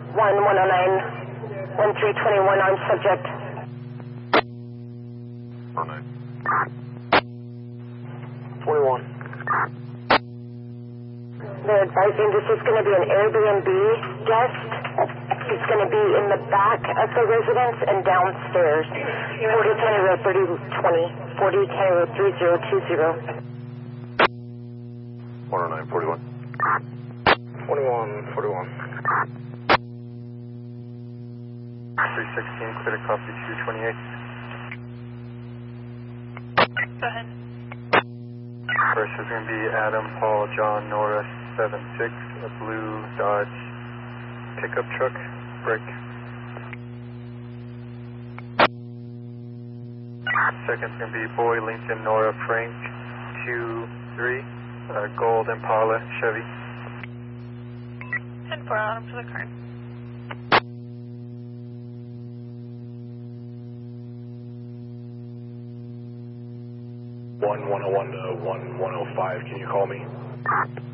1321 armed subject. 09. 21. They're advising this is going to be an Airbnb guest. He's going to be in the back of the residence and downstairs. 40 County Road 3020, 40 County Road 3020. 109, 41. 21, 41. 316, clear to copy 228. Go ahead. First is going to be Adam, Paul, John, Nora, 76, a blue Dodge pickup truck, break. Second is going to be Boy, Lincoln, Nora, Frank, 23, Gold Impala, Chevy. 10-4 on him to the car. One 101 to 1105. Can you call me?